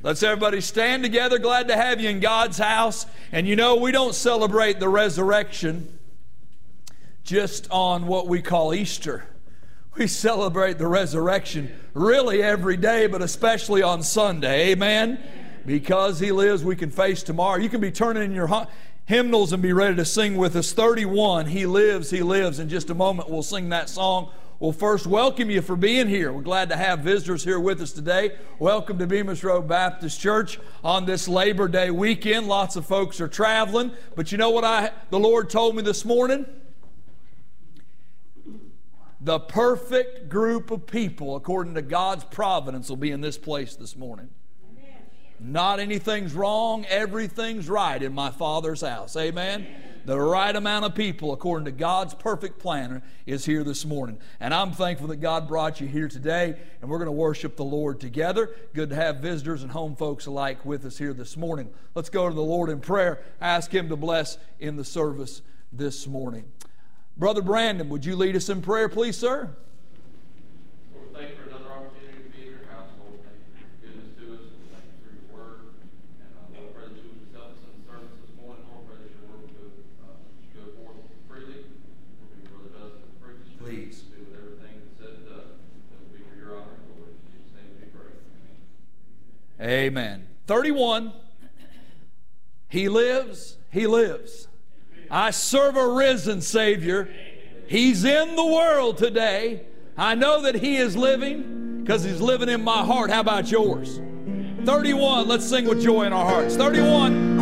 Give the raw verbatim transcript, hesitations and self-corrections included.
Let's everybody stand together. Glad to have you in God's house. And you know, we don't celebrate the resurrection just on what we call Easter. We celebrate the resurrection really every day, but especially on Sunday. Amen? Because He lives, we can face tomorrow. You can be turning in your hymnals and be ready to sing with us. thirty-one, He lives, He lives. In just a moment, we'll sing that song. We'll first welcome you for being here. We're glad to have visitors here with us today. Welcome to Bemis Road Baptist Church on this Labor Day weekend. Lots of folks are traveling. But you know what I the Lord told me this morning? The perfect group of people, according to God's providence, will be in this place this morning. Amen. Not anything's wrong, everything's right in my Father's house. Amen? Amen. The right amount of people, according to God's perfect plan, is here this morning. And I'm thankful that God brought you here today, and we're going to worship the Lord together. Good to have visitors and home folks alike with us here this morning. Let's go to the Lord in prayer. Ask Him to bless in the service this morning. Brother Brandon, would you lead us in prayer, please, sir? Lord, thank you for another opportunity to be in your house, Lord. Thank you for your goodness to us. Thank you for your word. And uh, Lord, pray that you would help us in the service this morning. Lord, pray that your word would go, uh, go forth freely. Lord, be your brother Dustin, preach. Please. Do with everything that's said and done. That will be for your honor, Lord. In Jesus' name we pray. Amen. thirty-one. He lives, He lives. I serve a risen Savior. He's in the world today. I know that He is living because He's living in my heart. How about yours? thirty-one, let's sing with joy in our hearts. thirty-one.